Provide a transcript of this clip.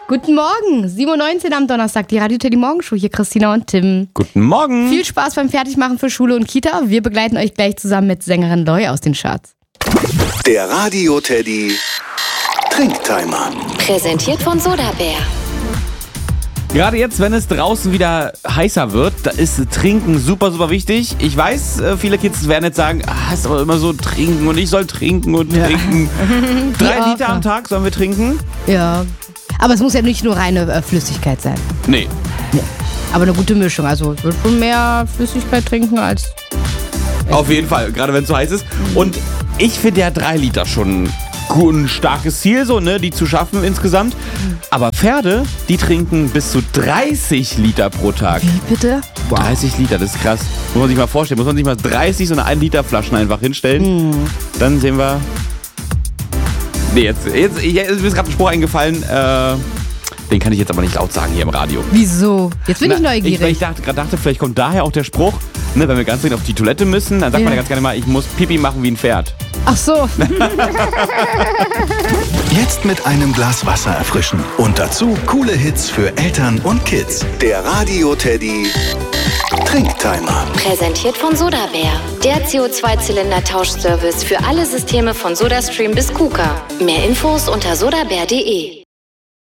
Guten Morgen, 7.19 Uhr am Donnerstag, die Radio Teddy Morgenshow. Hier Christina und Tim. Guten Morgen. Viel Spaß beim Fertigmachen für Schule und Kita. Wir begleiten euch gleich zusammen mit Sängerin Loi aus den Charts. Der Radio Teddy Trinktimer. Präsentiert von Sodabär. Gerade jetzt, wenn es draußen wieder heißer wird, da ist Trinken super, super wichtig. Ich weiß, viele Kids werden jetzt sagen, ist aber immer so trinken und ich soll trinken und trinken. 3 Liter am Tag sollen wir trinken? Ja, aber es muss ja nicht nur reine Flüssigkeit sein. Nee. Aber eine gute Mischung. Also ich würde schon mehr Flüssigkeit trinken als... Auf jeden Fall, gerade wenn es so heiß ist. Und ich finde ja 3 Liter schon ein starkes Ziel, so, ne, die zu schaffen insgesamt. Aber Pferde, die trinken bis zu 30 Liter pro Tag. Wie bitte? 30 Liter, das ist krass. Muss man sich mal vorstellen. Muss man sich mal 30 so eine 1 Liter Flaschen einfach hinstellen. Dann sehen wir... Nee, jetzt ist mir gerade ein Spruch eingefallen. Den kann ich jetzt aber nicht laut sagen hier im Radio. Wieso? Jetzt bin ich neugierig. Ich dachte, vielleicht kommt daher auch der Spruch, ne, wenn wir ganz dringend auf die Toilette müssen, dann sagt man ja ganz gerne mal, ich muss Pipi machen wie ein Pferd. Ach so. Jetzt mit einem Glas Wasser erfrischen. Und dazu coole Hits für Eltern und Kids. Der Radio Teddy Trinktimer. Präsentiert von Sodabär. Der CO2-Zylinder-Tauschservice für alle Systeme von SodaStream bis KUKA. Mehr Infos unter sodabär.de.